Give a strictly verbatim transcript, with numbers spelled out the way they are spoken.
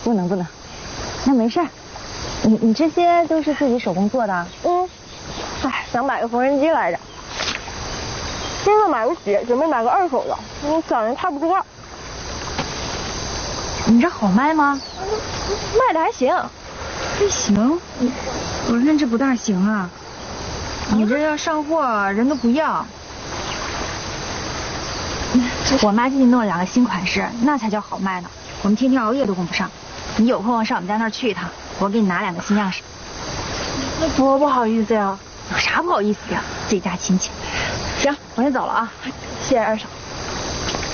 不能不能，那没事儿。你你这些都是自己手工做的？ 嗯。哎，想买个缝纫机来着，现在买不起，准备买个二手的，嗯，长得差不多。 你这好卖吗？ 卖的还行。 还行？我看这不大行啊。你这要上货，人都不要。我妈最近弄了两个新款式，那才叫好卖呢。我们天天熬夜都供不上。你有空上我们家那儿去一趟，我给你拿两个新样式。 那多不好意思呀！ 有啥不好意思的？自己家亲戚。 行， 我先走了啊。 谢谢二嫂。